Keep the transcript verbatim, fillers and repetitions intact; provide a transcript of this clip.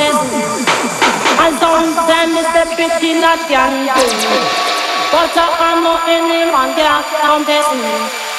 And sometimes it's the pity that can do. But I know any man can come to me.